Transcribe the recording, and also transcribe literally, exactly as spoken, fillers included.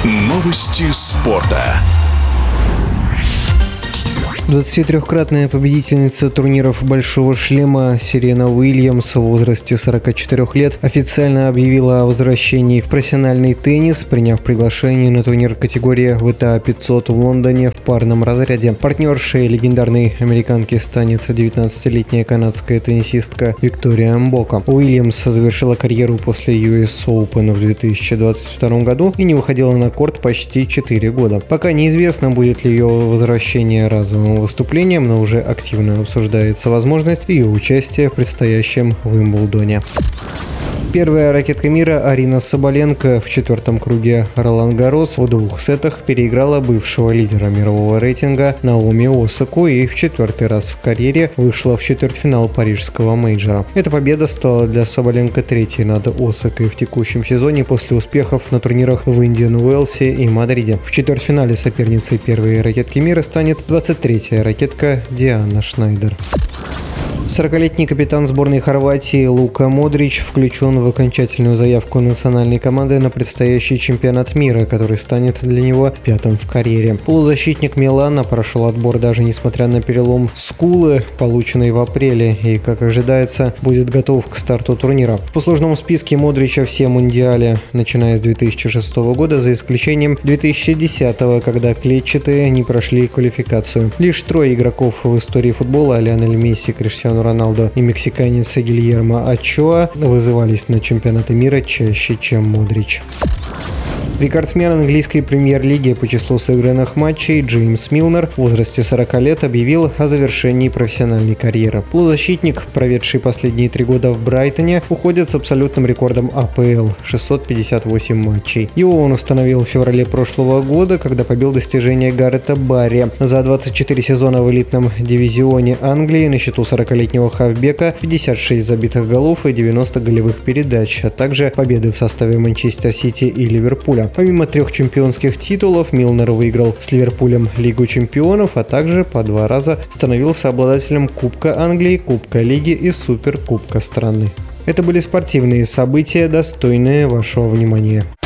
Новости спорта. двадцатитрёхкратная победительница турниров «Большого шлема» Серена Уильямс в возрасте сорока четырёх лет официально объявила о возвращении в профессиональный теннис, приняв приглашение на турнир категории дабл ю ти эй пятьсот в Лондоне в парном разряде. Партнершей легендарной американки станет девятнадцатилетняя канадская теннисистка Виктория Мбоко. Уильямс завершила карьеру после ю эс Open в две тысячи двадцать втором году и не выходила на корт почти четыре года. Пока неизвестно, будет ли ее возвращение разовым выступлением, но уже активно обсуждается возможность ее участия в предстоящем Уимблдоне. Первая ракетка мира Арина Сабаленко в четвертом круге Ролан-Гаррос в двух сетах переиграла бывшего лидера мирового рейтинга Наоми Осаку и в четвертый раз в карьере вышла в четвертьфинал парижского мейджора. Эта победа стала для Сабаленко третьей над Осакой в текущем сезоне после успехов на турнирах в Индиан Уэлсе и Мадриде. В четвертьфинале соперницей первой ракетки мира станет двадцать третья ракетка Диана Шнайдер. сорокалетний капитан сборной Хорватии Лука Модрич включен в окончательную заявку национальной команды на предстоящий чемпионат мира, который станет для него пятым в карьере. Полузащитник Милана прошел отбор даже несмотря на перелом скулы, полученный в апреле, и, как ожидается, будет готов к старту турнира. В послужном списке Модрича все мундиали, начиная с две тысячи шестого года, за исключением две тысячи десятого, когда клетчатые не прошли квалификацию. Лишь трое игроков в истории футбола — Лионель Месси, Криштиану Роналдо и мексиканец Гильермо Очоа — вызывались на чемпионаты мира чаще, чем Модрич. Рекордсмен английской премьер-лиги по числу сыгранных матчей Джеймс Милнер в возрасте сорока лет объявил о завершении профессиональной карьеры. Полузащитник, проведший последние три года в Брайтоне, уходит с абсолютным рекордом а пэ эл – шестьсот пятьдесят восемь матчей. Его он установил в феврале прошлого года, когда побил достижение Гаррета Барри. За двадцать четыре сезона в элитном дивизионе Англии на счету сорокалетнего хавбека пятьдесят шесть забитых голов и девяносто голевых передач, а также победы в составе Манчестер Сити и Ливерпуля. Помимо трех чемпионских титулов, Милнер выиграл с Ливерпулем Лигу чемпионов, а также по два раза становился обладателем Кубка Англии, Кубка Лиги и Суперкубка страны. Это были спортивные события, достойные вашего внимания.